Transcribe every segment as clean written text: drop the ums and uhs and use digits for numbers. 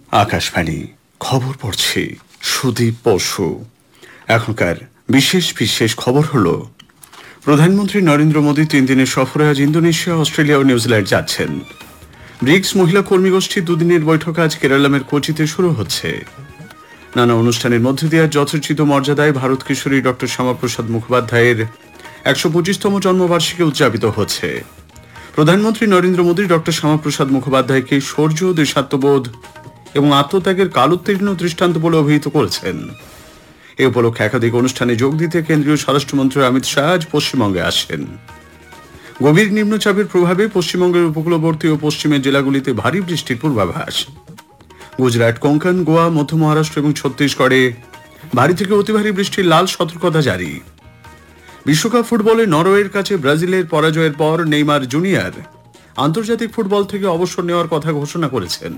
আকাশবাণী খবর পড়ছে সুদীপ বসু। এখনকার বিশেষ বিশেষ খবর হলো, প্রধানমন্ত্রী নরেন্দ্র মোদী 3 দিনের সফরে আজ ইন্দোনেশিয়া, অস্ট্রেলিয়া ও নিউজিল্যান্ড যাচ্ছেন। ব্রিক্স মহিলা কর্মী গোষ্ঠীর দুদিনের বৈঠক আজ কেরালামের কোচিতে শুরু হচ্ছে। নানা অনুষ্ঠানের মধ্যে দিয়ে যথোচিত মর্যাদায় ভারত কিশোরী ডক্টর শ্যামাপ্রসাদ মুখোপাধ্যায়ের 125তম জন্মবার্ষিকী উদযাপিত হচ্ছে। প্রধানমন্ত্রী নরেন্দ্র মোদী ডক্টর শ্যামাপ্রসাদ মুখোপাধ্যায়কে শৌর্য, দেশাত্মবোধ এবং আত্মত্যাগের কালোত্তীর্ণ দৃষ্টান্ত বলে অভিহিত করেছেন। এ উপলক্ষে একাধিক অনুষ্ঠানে যোগ দিতে কেন্দ্রীয় স্বরাষ্ট্রমন্ত্রী অমিত শাহ আজ পশ্চিমবঙ্গে আসেন। গভীর নিম্নচাপের প্রভাবে পশ্চিমবঙ্গের উপকূলবর্তী ও পশ্চিমের জেলাগুলিতে ভারী বৃষ্টির পূর্বাভাস। গুজরাট, কোঙ্কন, গোয়া, মধ্য মহারাষ্ট্র এবং ছত্তিশগড়ে ভারী থেকে অতি ভারী বৃষ্টির লাল সতর্কতা জারি। বিশ্বকাপ ফুটবলে নরওয়ের কাছে ব্রাজিলের পরাজয়ের পর নেইমার জুনিয়র আন্তর্জাতিক ফুটবল থেকে অবসর নেওয়ার কথা ঘোষণা করেছেন।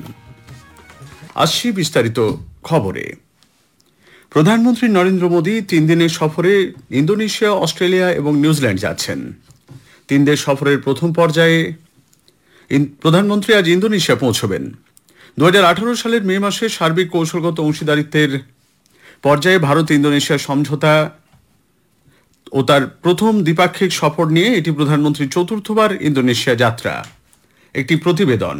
আসছি বিস্তারিত খবরে। প্রধানমন্ত্রী নরেন্দ্র মোদী 3 দিনের সফরে ইন্দোনেশিয়া, অস্ট্রেলিয়া এবং নিউজিল্যান্ড যাচ্ছেন। 3 দেশ সফরের প্রথম পর্যায়ে প্রধানমন্ত্রী আজ ইন্দোনেশিয়া পৌঁছবেন। 2018 সালের মে মাসে সার্বিক কৌশলগত অংশীদারিত্বের পর্যায়ে ভারত ইন্দোনেশিয়া সমঝোতা ও তার প্রথম দ্বিপাক্ষিক সফর নিয়ে এটি প্রধানমন্ত্রীর চতুর্থবার ইন্দোনেশিয়া যাত্রা। একটি প্রতিবেদন।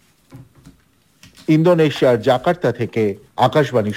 ইন্দোনেশিয়ার জাকার্তা থেকে আকাশবাণী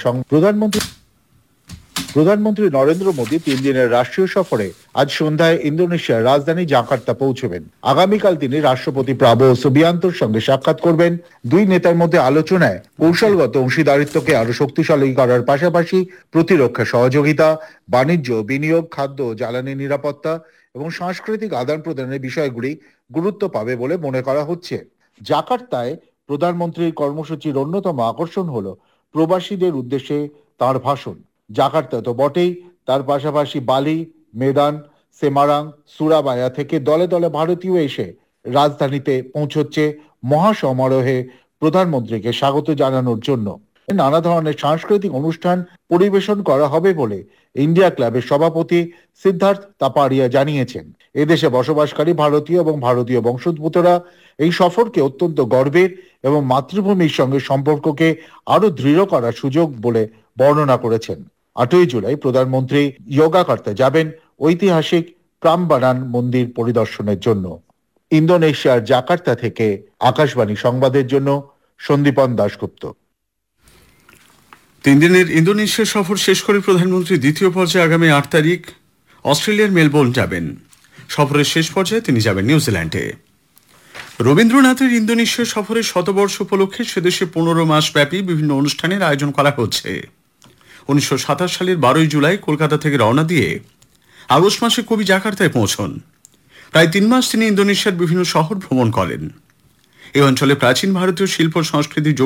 প্রধানমন্ত্রী নরেন্দ্র মোদী 3 দিনের রাষ্ট্রীয় সফরে আজ সন্ধ্যায় ইন্দোনেশিয়ার রাজধানী জাকার্তা পৌঁছবেন। আগামীকাল তিনি রাষ্ট্রপতি প্রাবোও সুবিয়ান্তোর সঙ্গে সাক্ষাৎ করবেন। দুই নেতার মধ্যে আলোচনায় কৌশলগত অংশীদারিত্বকে আরো শক্তিশালী করার পাশাপাশি প্রতিরক্ষা সহযোগিতা, বাণিজ্য, বিনিয়োগ, খাদ্য, জ্বালানি নিরাপত্তা এবং সাংস্কৃতিক আদান প্রদানের বিষয়গুলি গুরুত্ব পাবে বলে মনে করা হচ্ছে। জাকার্তায় প্রধানমন্ত্রীর কর্মসূচির অন্যতম আকর্ষণ হলো প্রবাসীদের উদ্দেশ্যে তার ভাষণ। জাকার্তা তো বটেই, তার পাশাপাশি বালি, মেদান, সেমারাং, সুরাবায়া থেকে দলে দলে ভারতীয় এসে রাজধানীতে পৌঁছচ্ছে মহাসমারোহে প্রধানমন্ত্রীকে স্বাগত জানানোর জন্য। নানা ধরনের সাংস্কৃতিক অনুষ্ঠান পরিবেশন করা হবে বলে ইন্ডিয়া ক্লাবের সভাপতি সিদ্ধার্থ তাপারিয়া জানিয়েছেন। এদেশে বসবাসকারী ভারতীয় এবং ভারতীয় বংশোদ্ভূতরা এই সফরকে অত্যন্ত গর্বের এবং মাতৃভূমির সঙ্গে সম্পর্ককে আরো দৃঢ় করার সুযোগ বলে বর্ণনা করেছেন। 8ই জুলাই প্রধানমন্ত্রী ইয়োগাকার্তা যাবেন ঐতিহাসিক প্রামবানান মন্দির পরিদর্শনের জন্য। ইন্দোনেশিয়ার জাকার্তা থেকে আকাশবাণী সংবাদের জন্য সন্দীপন দাশগুপ্ত। 3 দিনের ইন্দোনেশিয়া সফর শেষ করে প্রধানমন্ত্রী দ্বিতীয় পর্যায়ে আগামী 8 তারিখ অস্ট্রেলিয়ার মেলবোর্ন যাবেন। সফরের শেষ পর্যায়ে তিনি যাবেন নিউজিল্যান্ডে। রবীন্দ্রনাথের ইন্দোনেশিয়া সফরের শতবর্ষ উপলক্ষে সেদেশে 15 মাস ব্যাপী বিভিন্ন অনুষ্ঠানের আয়োজন করা হচ্ছে। 1927 সালের 12ই জুলাই কলকাতা থেকে রওনা দিয়ে আগস্ট মাসে কবি জাকার্তায় পৌঁছন। প্রায় 3 মাস তিনি ইন্দোনেশিয়ার বিভিন্ন শহর ভ্রমণ করেন। এই অঞ্চলে প্রাচীন ভারতীয় শিল্প সংস্কৃতি